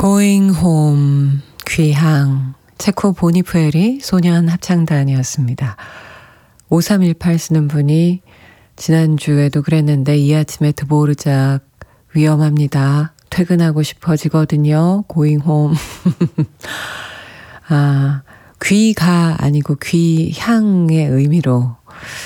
Going Home, 귀향, 체코 보니푸에리 소년 합창단이었습니다. 5318 쓰는 분이 지난주에도 그랬는데 이 아침에 드보르작 위험합니다. 퇴근하고 싶어지거든요. Going Home. 귀가 아니고 귀향의 의미로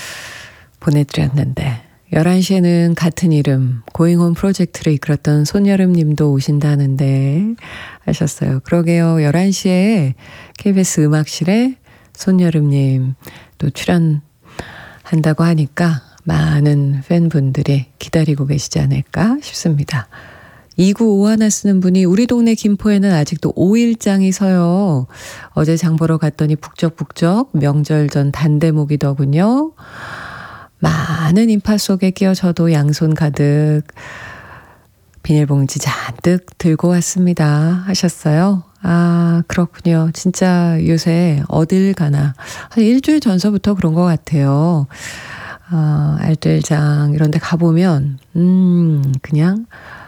보내드렸는데 11시에는 같은 이름 Going Home 프로젝트를 이끌었던 손여름 님도 오신다는데 하셨어요. 그러게요. 11시에 KBS 음악실에 손여름 님 또 출연한다고 하니까 많은 팬분들이 기다리고 계시지 않을까 싶습니다. 2951 쓰는 분이 우리 동네 김포에는 아직도 5일장이 서요. 어제 장 보러 갔더니 북적북적 명절 전 단대목이더군요. 많은 인파 속에 끼어 저도 양손 가득 비닐봉지 잔뜩 들고 왔습니다 하셨어요. 그렇군요. 진짜 요새 어딜 가나 한 일주일 전서부터 그런 것 같아요. 알뜰장 이런 데 가보면 그냥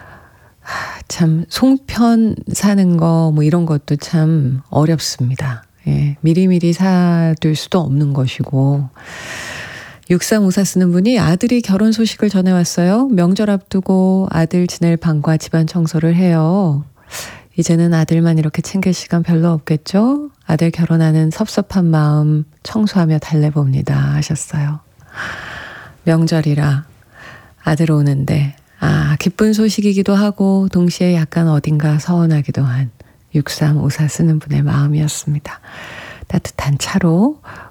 참 송편 사는 거 뭐 이런 것도 참 어렵습니다. 예, 미리미리 사둘 수도 없는 것이고 6354 쓰는 분이 아들이 결혼 소식을 전해왔어요. 명절 앞두고 아들 지낼 방과 집안 청소를 해요. 이제는 아들만 이렇게 챙길 시간 별로 없겠죠? 아들 결혼하는 섭섭한 마음 청소하며 달래봅니다 하셨어요. 명절이라 아들 오는데 기쁜 소식이기도 하고 동시에 약간 어딘가 서운하기도 한 6354 쓰는 분의 마음이었습니다. 따뜻한 차로